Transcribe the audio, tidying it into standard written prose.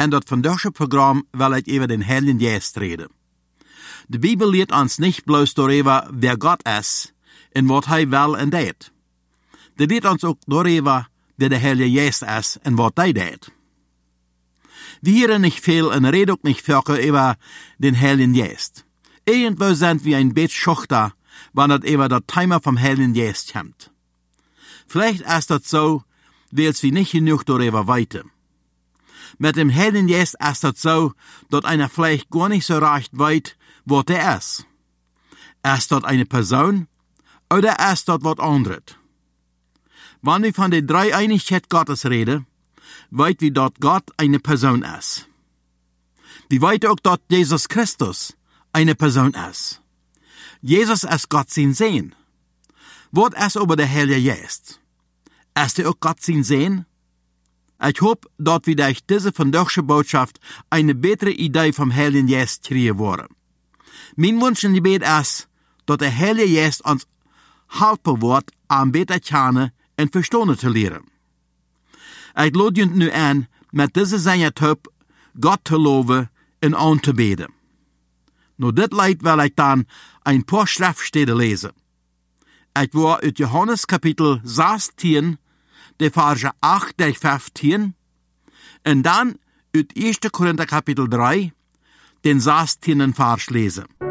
En dat vandaagse programma wil ik over den Heiligen Geest reden. De Bibel leert ons niet bloos over wer Gott is en wat hij wil en deed. De leert ons ook over wer de Heilige Geest is en wat hij deed. We horen niet veel en reden ook niet veel over den Heiligen Geest. Irgendwo sind wir ein beetje schuchter, wanneer het over dat Thema vom Heiligen Geest komt. Vielleicht ist das so, weil wir nicht genug darüber weiten. Mit dem Heiligen Geest ist das so, dass einer vielleicht gar nicht so recht weiß, was der ist. Ist das eine Person oder ist das was anderes? Wenn wir von der Dreieinigkeit Gottes reden, weiß wir, dass Gott eine Person ist. Wir wissen auch, dass Jesus Christus eine Person ist. Jesus ist Gott sein Sohn. Was ist aber der Heilige Geist? Ist er auch Gott sein Sohn? Ich hoffe, dass wir durch diese vandaagse Botschaft eine bessere Idee vom Heiligen Geist kriegen worden. Mein Wunsch und Gebet ist, dass der Heilige Geist uns helfen wird, am beter kennen und verstehen zu lernen. Ich lade uns nu an, mit dieser Sängertop Gott zu loben und anzubeten. Nur dit Lied will ich dann ein paar Schriftstellen lesen. Ich will uit Johannes Kapitel 16, de Verse 8 durch 15, und dann uit 1. Korinther Kapitel 3, den 16. Vers lesen.